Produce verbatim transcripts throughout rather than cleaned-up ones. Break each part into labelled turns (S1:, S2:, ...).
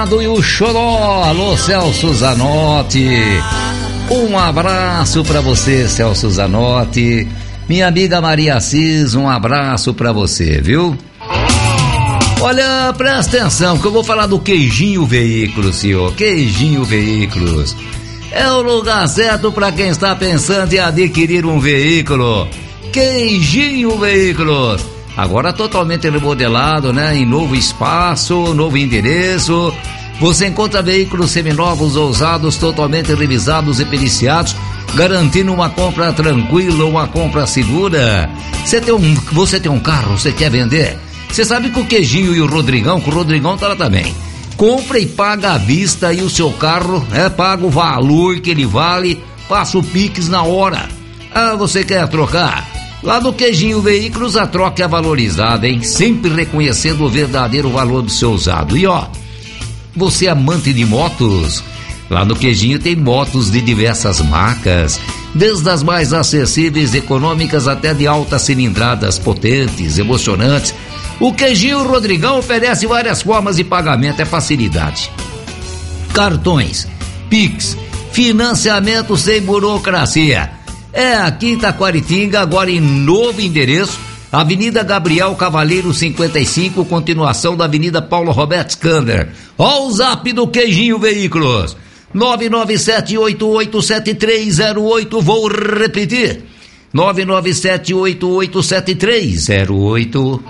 S1: Danado e o Xodó. Alô, Celso Zanotti. Um abraço pra você, Celso Zanotti. Minha amiga Maria Assis, um abraço pra você, viu? Olha, presta atenção que eu vou falar do Queijinho Veículos, senhor. Queijinho Veículos é o lugar certo para quem está pensando em adquirir um veículo. Queijinho Veículos, agora totalmente remodelado, né? Em novo espaço, novo endereço. Você encontra veículos seminovos ou usados, totalmente revisados e periciados, garantindo uma compra tranquila, uma compra segura. Você tem um, você tem um carro, você quer vender? Você sabe que o Queijinho e o Rodrigão, que o Rodrigão tá lá também, compra e paga à vista e o seu carro, é, paga o valor que ele vale, passa o Pix na hora. Ah, você quer trocar? Lá no Queijinho Veículos a troca é valorizada, hein? Sempre reconhecendo o verdadeiro valor do seu usado. E ó, você é amante de motos? Lá no Queijinho tem motos de diversas marcas, desde as mais acessíveis, econômicas, até de altas cilindradas, potentes, emocionantes. O Queijinho Rodrigão oferece várias formas de pagamento, é facilidade. Cartões, Pix, financiamento sem burocracia. É aqui em Taquaritinga, agora em novo endereço, Avenida Gabriel Cavaleiro cinquenta e cinco, continuação da Avenida Paulo Roberto Scander. Ó o zap do Queijinho Veículos, nove nove sete oito oito sete três zero oito, vou repetir, nove nove sete oito oito sete três zero oito.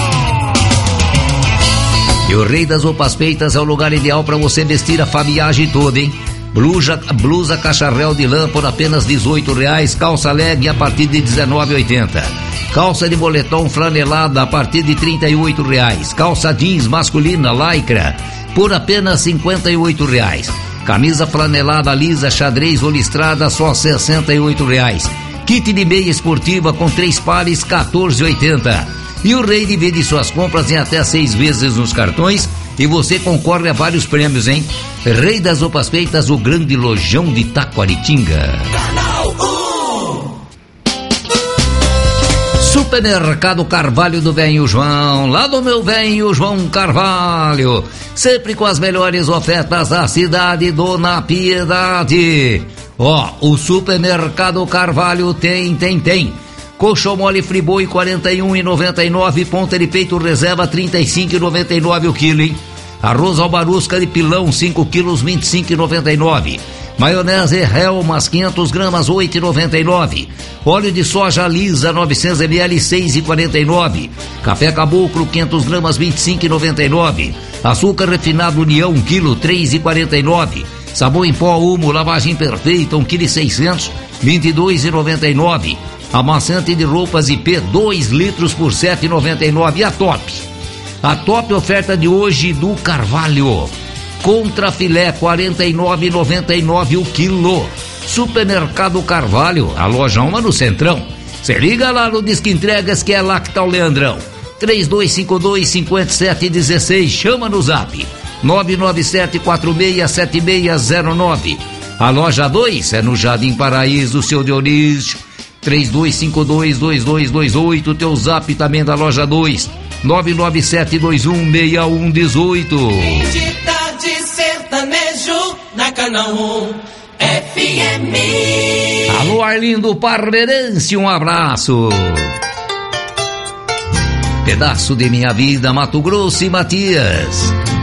S1: E o Rei das Roupas Feitas é o lugar ideal para você vestir a família toda, hein? Blusa, blusa cacharel de lã por apenas dezoito reais, calça leg a partir de dezenove reais e oitenta centavos. Calça de moletom flanelada a partir de trinta e oito reais. Calça jeans masculina lycra por apenas cinquenta e oito reais. Camisa flanelada lisa xadrez ou listrada só sessenta e oito reais. Kit de meia esportiva com três pares quatorze reais e oitenta centavos. E o Rei divide suas compras em até seis vezes nos cartões e você concorre a vários prêmios, hein? Rei das Roupas Feitas, o grande lojão de Taquaritinga. Supermercado Carvalho do Venho João, lá do meu Venho João Carvalho, sempre com as melhores ofertas da cidade, Dona Piedade. Ó, o Supermercado Carvalho tem, tem, tem. Coxão mole Friboi quarenta e um reais e noventa e nove centavos, ponta de peito reserva trinta e cinco reais e noventa e nove centavos o quilo, hein? Arroz albarusca de pilão cinco quilos vinte e cinco reais e noventa e nove centavos. Maionese Helmas quinhentas gramas oito reais e noventa e nove centavos. Óleo de soja lisa novecentos mililitros seis reais e quarenta e nove centavos. Café Caboclo quinhentas gramas vinte e cinco reais e noventa e nove centavos. Açúcar refinado União um quilo três reais e quarenta e nove centavos. Sabão em pó Humo lavagem perfeita um quilo e seiscentos gramas vinte e dois reais e noventa e nove centavos. Amaciante de roupas I P dois litros por sete reais e noventa e nove centavos. E a Top? A Top oferta de hoje do Carvalho. Contra filé quarenta e nove reais e noventa e nove centavos o quilo. Supermercado Carvalho, a loja uma no Centrão. Se liga lá no Disque Entregas que é lá que tá o Leandrão. três dois cinco dois cinco sete um seis, chama no zap nove nove sete quatro seis sete seis zero nove. A loja dois é no Jardim Paraíso, seu Dionísio. três dois cinco dois dois dois dois oito, teu zap também da loja dois, nove nove sete dois um seis um um oito.
S2: De sertanejo na Canal um F M.
S1: Alô Arlindo Parreirense, um abraço. Pedaço de minha vida, Mato Grosso e Matias.